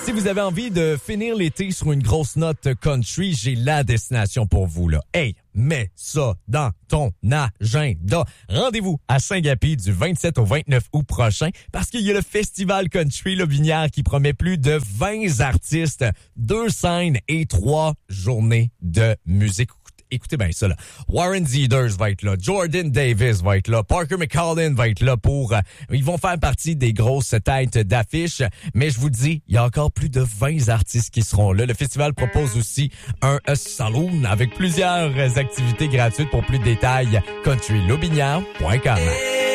Si vous avez envie de finir l'été sur une grosse note country, j'ai la destination pour vous, là. Hey, mets ça dans ton agenda. Rendez-vous à Saint-Gapi du 27 au 29 août prochain parce qu'il y a le Festival Country Lobinière qui promet plus de 20 artistes, 2 scènes et 3 journées de musique. Écoutez bien ça, là. Warren Zeders va être là. Jordan Davis va être là. Parker McCollin va être là pour... ils vont faire partie des grosses têtes d'affiche. Mais je vous dis, il y a encore plus de 20 artistes qui seront là. Le festival propose aussi un saloon avec plusieurs activités gratuites. Pour plus de détails, countrylobinière.com.